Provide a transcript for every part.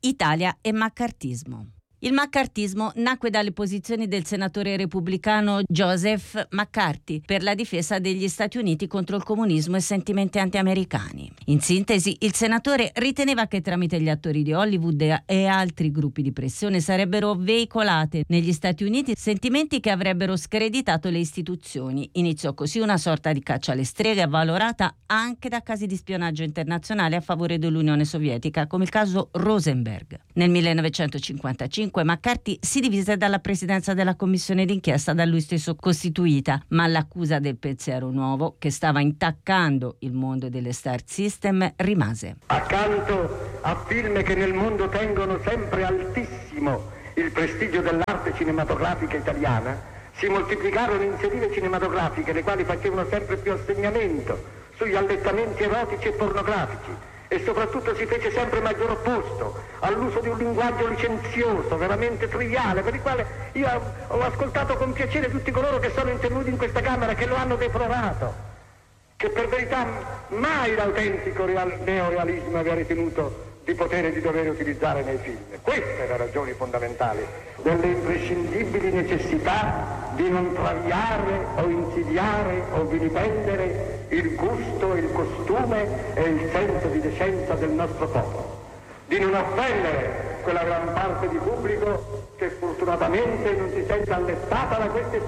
Italia e maccartismo. Il maccartismo nacque dalle posizioni del senatore repubblicano Joseph McCarthy per la difesa degli Stati Uniti contro il comunismo e sentimenti anti-americani. In sintesi, il senatore riteneva che tramite gli attori di Hollywood e altri gruppi di pressione sarebbero veicolate negli Stati Uniti sentimenti che avrebbero screditato le istituzioni. Iniziò così una sorta di caccia alle streghe avvalorata anche da casi di spionaggio internazionale a favore dell'Unione Sovietica, come il caso Rosenberg. Nel 1955 McCarthy si divise dalla presidenza della commissione d'inchiesta da lui stesso costituita, ma l'accusa del pensiero nuovo, che stava intaccando il mondo delle star system, rimase. Accanto a film che nel mondo tengono sempre altissimo il prestigio dell'arte cinematografica italiana, si moltiplicarono iniziative cinematografiche le quali facevano sempre più assegnamento sugli allettamenti erotici e pornografici, e soprattutto si fece sempre maggior opposto all'uso di un linguaggio licenzioso, veramente triviale, per il quale io ho ascoltato con piacere tutti coloro che sono intervenuti in questa Camera, che lo hanno deplorato, che per verità mai l'autentico neorealismo aveva ritenuto di potere e di dover utilizzare nei film. Queste le ragioni fondamentali delle imprescindibili necessità di non traviare o insidiare o vilipendere il gusto, il costume e il senso di decenza del nostro popolo, di non offendere quella gran parte di pubblico che fortunatamente non si sente allettata da questi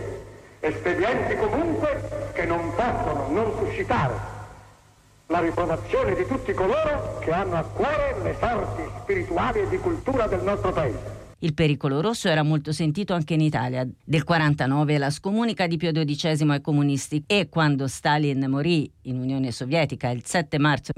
espedienti comunque che non possono non suscitare la riprovazione di tutti coloro che hanno a cuore le sorti spirituali e di cultura del nostro paese. Il pericolo rosso era molto sentito anche in Italia. Del 49 la scomunica di Pio XII ai comunisti, e quando Stalin morì in Unione Sovietica il 7 marzo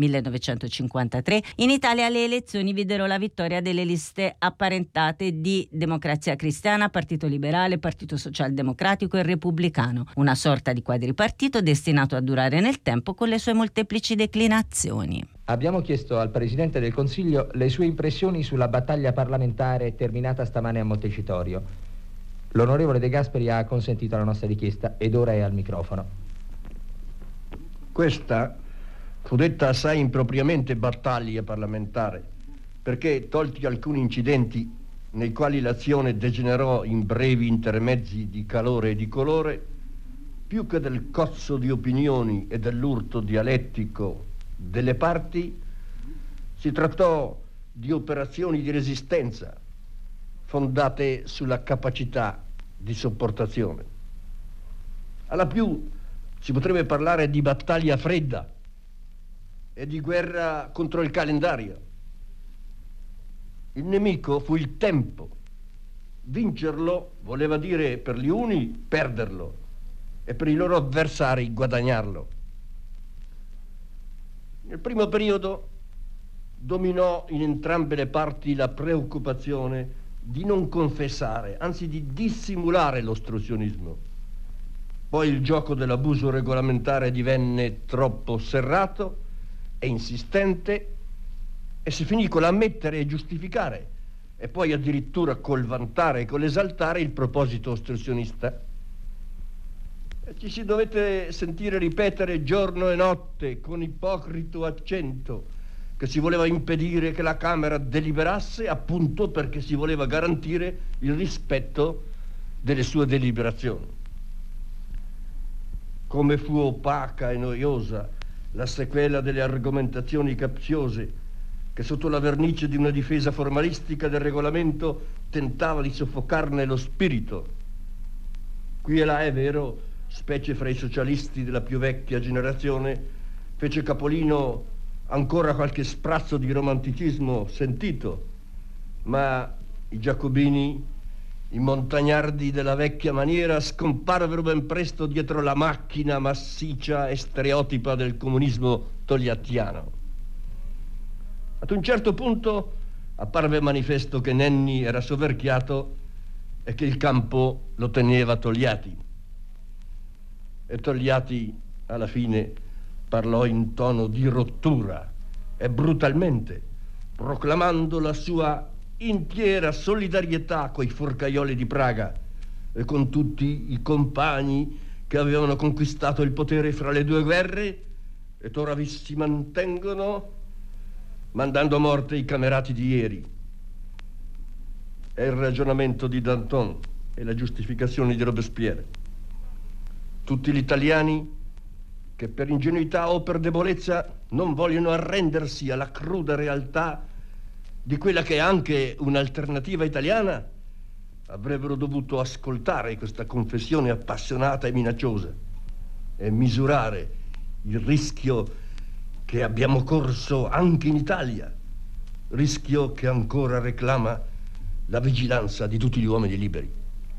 1953, in Italia le elezioni videro la vittoria delle liste apparentate di Democrazia Cristiana, Partito Liberale, Partito Socialdemocratico e Repubblicano, una sorta di quadripartito destinato a durare nel tempo con le sue molteplici declinazioni. Abbiamo chiesto al Presidente del Consiglio le sue impressioni sulla battaglia parlamentare terminata stamane a Montecitorio. L'onorevole De Gasperi ha acconsentito alla nostra richiesta ed ora è al microfono. Questa fu detta assai impropriamente battaglia parlamentare, perché, tolti alcuni incidenti nei quali l'azione degenerò in brevi intermezzi di calore e di colore, più che del cozzo di opinioni e dell'urto dialettico delle parti, si trattò di operazioni di resistenza fondate sulla capacità di sopportazione. Alla più si potrebbe parlare di battaglia fredda e di guerra contro il calendario. Il nemico fu il tempo. Vincerlo voleva dire per gli uni perderlo e per i loro avversari guadagnarlo. Nel primo periodo dominò in entrambe le parti la preoccupazione di non confessare, anzi di dissimulare l'ostruzionismo. Poi il gioco dell'abuso regolamentare divenne troppo serrato e insistente e si finì con l'ammettere e giustificare e poi addirittura col vantare e con l'esaltare il proposito ostruzionista. Ci si dovette sentire ripetere giorno e notte con ipocrito accento che si voleva impedire che la Camera deliberasse appunto perché si voleva garantire il rispetto delle sue deliberazioni. Come fu opaca e noiosa la sequela delle argomentazioni capziose che sotto la vernice di una difesa formalistica del regolamento tentava di soffocarne lo spirito. Qui e là è vero, specie fra i socialisti della più vecchia generazione, fece capolino ancora qualche sprazzo di romanticismo sentito, ma i giacobini, i montagnardi della vecchia maniera, scomparvero ben presto dietro la macchina massiccia e stereotipa del comunismo togliattiano. Ad un certo punto apparve manifesto che Nenni era soverchiato e che il campo lo teneva Togliatti. E Togliatti alla fine parlò in tono di rottura e brutalmente, proclamando la sua intiera solidarietà coi forcaioli di Praga e con tutti i compagni che avevano conquistato il potere fra le due guerre e ora vi si mantengono mandando a morte i camerati di ieri. È il ragionamento di Danton e la giustificazione di Robespierre. Tutti gli italiani che per ingenuità o per debolezza non vogliono arrendersi alla cruda realtà di quella che è anche un'alternativa italiana avrebbero dovuto ascoltare questa confessione appassionata e minacciosa e misurare il rischio che abbiamo corso anche in Italia, rischio che ancora reclama la vigilanza di tutti gli uomini liberi.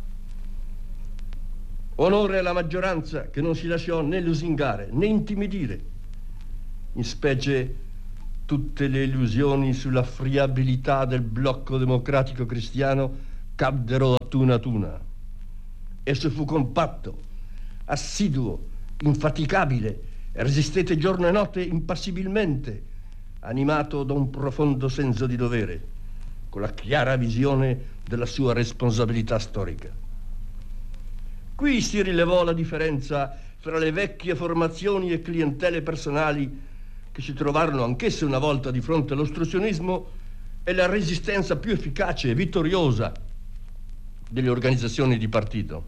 Onore alla maggioranza che non si lasciò né lusingare né intimidire, in specie tutte le illusioni sulla friabilità del blocco democratico cristiano caddero a tuna. Esso fu compatto, assiduo, infaticabile e resistette giorno e notte impassibilmente, animato da un profondo senso di dovere, con la chiara visione della sua responsabilità storica. Qui si rilevò la differenza fra le vecchie formazioni e clientele personali che si trovarono anch'esse una volta di fronte all'ostruzionismo e la resistenza più efficace e vittoriosa delle organizzazioni di partito.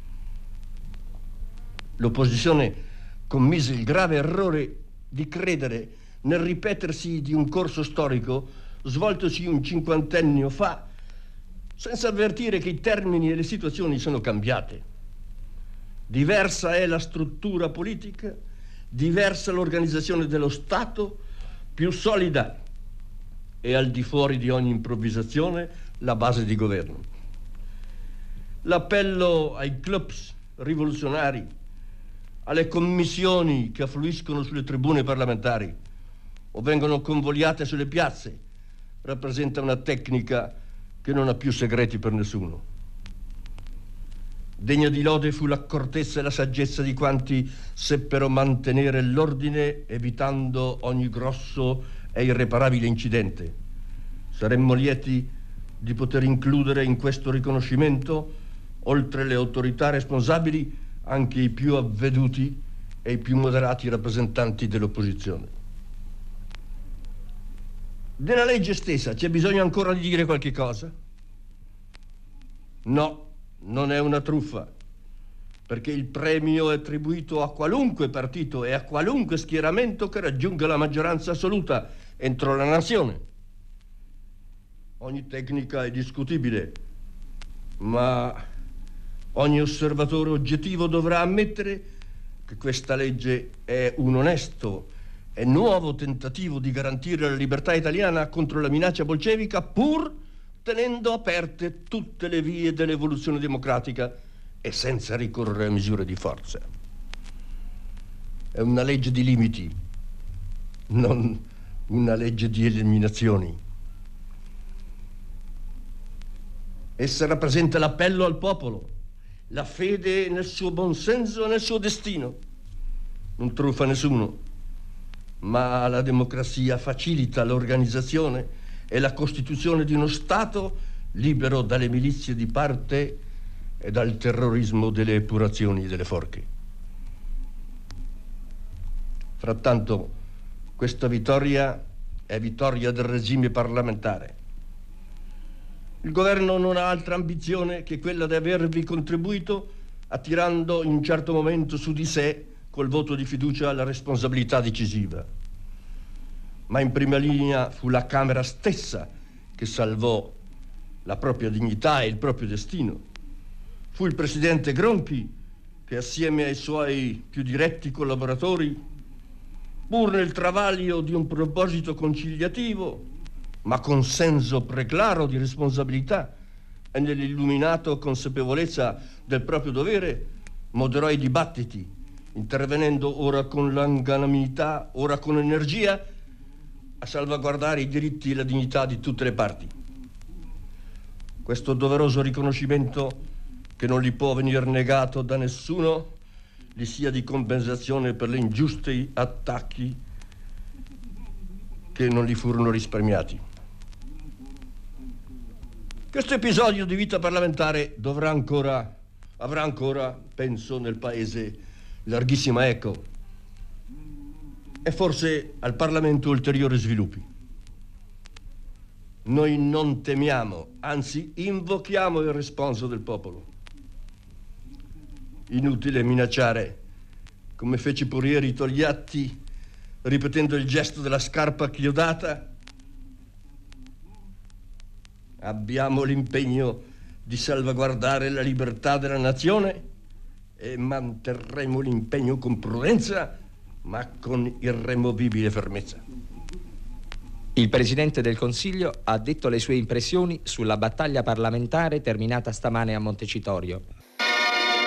L'opposizione commise il grave errore di credere nel ripetersi di un corso storico svoltosi un cinquantennio fa, senza avvertire che i termini e le situazioni sono cambiate. Diversa è la struttura politica, diversa l'organizzazione dello Stato, più solida e al di fuori di ogni improvvisazione la base di governo. L'appello ai clubs rivoluzionari, alle commissioni che affluiscono sulle tribune parlamentari o vengono convogliate sulle piazze rappresenta una tecnica che non ha più segreti per nessuno. Degna di lode fu l'accortezza e la saggezza di quanti seppero mantenere l'ordine evitando ogni grosso e irreparabile incidente. Saremmo lieti di poter includere in questo riconoscimento, oltre le autorità responsabili, anche i più avveduti e i più moderati rappresentanti dell'opposizione. Della legge stessa c'è bisogno ancora di dire qualche cosa? No. Non è una truffa, perché il premio è attribuito a qualunque partito e a qualunque schieramento che raggiunga la maggioranza assoluta entro la nazione. Ogni tecnica è discutibile, ma ogni osservatore oggettivo dovrà ammettere che questa legge è un onesto e nuovo tentativo di garantire la libertà italiana contro la minaccia bolscevica, pur tenendo aperte tutte le vie dell'evoluzione democratica e senza ricorrere a misure di forza. È una legge di limiti, non una legge di eliminazioni. Essa rappresenta l'appello al popolo, la fede nel suo buonsenso e nel suo destino. Non truffa nessuno, ma la democrazia facilita l'organizzazione e la costituzione di uno Stato libero dalle milizie di parte e dal terrorismo delle epurazioni e delle forche. Frattanto, questa vittoria è vittoria del regime parlamentare. Il governo non ha altra ambizione che quella di avervi contribuito, attirando in un certo momento su di sé, col voto di fiducia, la responsabilità decisiva. Ma in prima linea fu la Camera stessa che salvò la propria dignità e il proprio destino. Fu il presidente Gronchi che, assieme ai suoi più diretti collaboratori, pur nel travaglio di un proposito conciliativo, ma con senso preclaro di responsabilità e nell'illuminato consapevolezza del proprio dovere, moderò i dibattiti, intervenendo ora con longanimità, ora con energia, a salvaguardare i diritti e la dignità di tutte le parti. Questo doveroso riconoscimento, che non gli può venir negato da nessuno, gli sia di compensazione per gli ingiusti attacchi che non gli furono risparmiati. Questo episodio di vita parlamentare avrà ancora, penso, nel Paese larghissima eco e forse al Parlamento ulteriori sviluppi. Noi non temiamo, anzi invochiamo il responso del popolo. Inutile minacciare, come fece Porieri Togliatti, ripetendo il gesto della scarpa chiodata. Abbiamo l'impegno di salvaguardare la libertà della nazione e manterremo l'impegno con prudenza, ma con irremovibile fermezza. Il Presidente del Consiglio ha detto le sue impressioni sulla battaglia parlamentare terminata stamane a Montecitorio.